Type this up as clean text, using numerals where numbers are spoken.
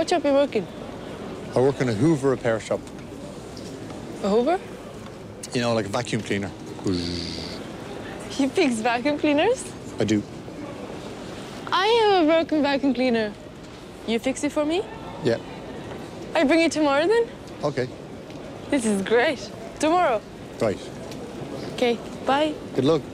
What job are you working? I work in a Hoover repair shop. A Hoover? You know, like a vacuum cleaner. You fix vacuum cleaners? I do. I have a broken vacuum cleaner. You fix it for me? Yeah. I bring it tomorrow then? Okay. This is great. Tomorrow. Right. Okay, bye. Good luck.